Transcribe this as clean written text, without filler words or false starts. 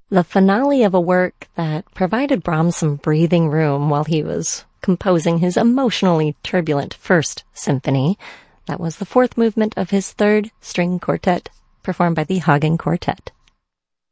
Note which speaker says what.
Speaker 1: the finale of a work that provided Brahms some breathing room while he was composing his emotionally turbulent First Symphony. That was the fourth movement of his third string quartet, performed by the Hagen Quartet.